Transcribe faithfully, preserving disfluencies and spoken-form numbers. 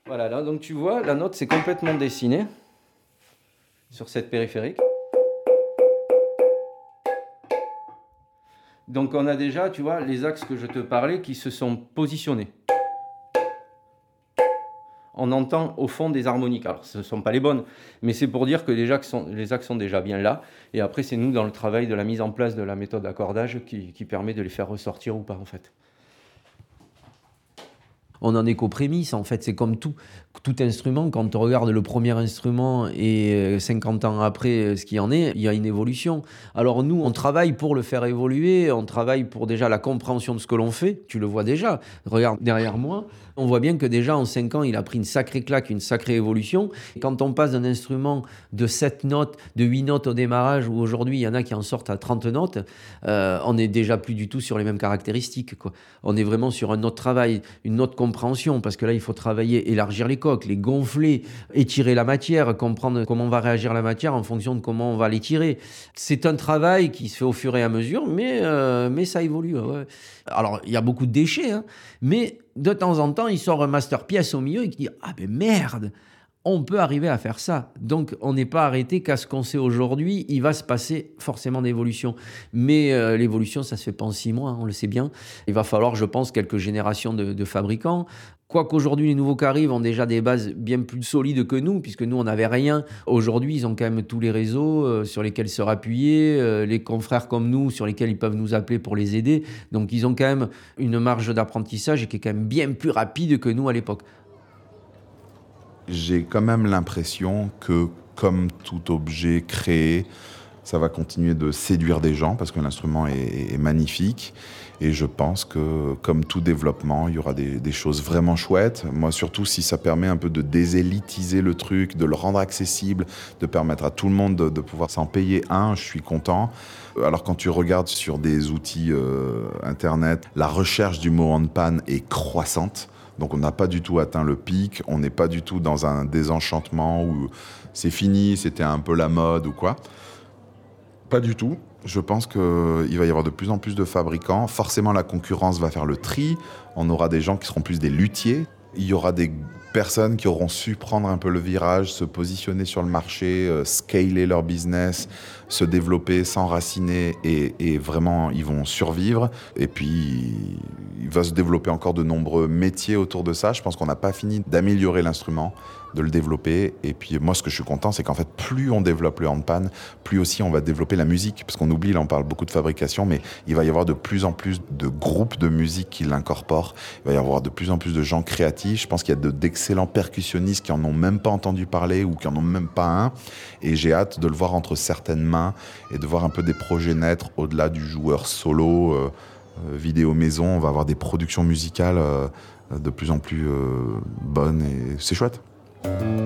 Voilà, là, donc tu vois, la note, c'est complètement dessinée sur cette périphérique. Donc on a déjà, tu vois, les axes que je te parlais qui se sont positionnés. On entend au fond des harmoniques. Alors ce ne sont pas les bonnes, mais c'est pour dire que les axes, sont, les axes sont déjà bien là. Et après, c'est nous, dans le travail de la mise en place de la méthode d'accordage, qui, qui permet de les faire ressortir ou pas, en fait. On en est qu'aux prémices, en fait. C'est comme tout, tout instrument. Quand on regarde le premier instrument et cinquante ans après ce qu'il y en est, il y a une évolution. Alors nous, on travaille pour le faire évoluer. On travaille pour déjà la compréhension de ce que l'on fait. Tu le vois déjà. Regarde derrière moi. On voit bien que déjà en cinq ans, il a pris une sacrée claque, une sacrée évolution. Et quand on passe d'un instrument de sept notes, de huit notes au démarrage, où aujourd'hui il y en a qui en sortent à trente notes, euh, on n'est déjà plus du tout sur les mêmes caractéristiques, quoi. On est vraiment sur un autre travail, une autre compréhension, parce que là il faut travailler, élargir les coques, les gonfler, étirer la matière, comprendre comment va réagir la matière en fonction de comment on va l'étirer. C'est un travail qui se fait au fur et à mesure, mais, euh, mais ça évolue. Ouais. Alors il y a beaucoup de déchets, hein, mais de temps en temps, il sort un masterpiece au milieu et qui dit « Ah ben merde, on peut arriver à faire ça ». Donc, on n'est pas arrêté qu'à ce qu'on sait aujourd'hui, il va se passer forcément d'évolution. Mais euh, l'évolution, ça ne se fait pas en six mois, hein, on le sait bien. Il va falloir, je pense, quelques générations de, de fabricants. Quoiqu'aujourd'hui, les nouveaux qui arrivent ont déjà des bases bien plus solides que nous, puisque nous, on n'avait rien. Aujourd'hui, ils ont quand même tous les réseaux euh, sur lesquels se appuyer, euh, les confrères comme nous, sur lesquels ils peuvent nous appeler pour les aider. Donc, ils ont quand même une marge d'apprentissage qui est quand même bien plus rapide que nous à l'époque. J'ai quand même l'impression que, comme tout objet créé, ça va continuer de séduire des gens, parce que l'instrument est, est magnifique. Et je pense que, comme tout développement, il y aura des, des choses vraiment chouettes. Moi, surtout si ça permet un peu de désélitiser le truc, de le rendre accessible, de permettre à tout le monde de, de pouvoir s'en payer un, je suis content. Alors quand tu regardes sur des outils euh, Internet, la recherche du mot handpan est croissante. Donc on n'a pas du tout atteint le pic, on n'est pas du tout dans un désenchantement où c'est fini, c'était un peu la mode ou quoi. Pas du tout. Je pense qu'il va y avoir de plus en plus de fabricants. Forcément, la concurrence va faire le tri. On aura des gens qui seront plus des luthiers. Il y aura des personnes qui auront su prendre un peu le virage, se positionner sur le marché, euh, scaler leur business, se développer, s'enraciner et, et vraiment, ils vont survivre. Et puis, il va se développer encore de nombreux métiers autour de ça. Je pense qu'on n'a pas fini d'améliorer l'instrument, de le développer. Et puis moi, ce que je suis content, c'est qu'en fait, plus on développe le handpan, plus aussi on va développer la musique. Parce qu'on oublie, là, on parle beaucoup de fabrication, mais il va y avoir de plus en plus de groupes de musique qui l'incorporent. Il va y avoir de plus en plus de gens créatifs. Je pense qu'il y a de, d'excellents percussionnistes qui en ont même pas entendu parler ou qui en ont même pas un. Et j'ai hâte de le voir entre certaines mains et de voir un peu des projets naître au-delà du joueur solo, euh, euh, vidéo maison. On va avoir des productions musicales euh, de plus en plus euh, bonnes et c'est chouette.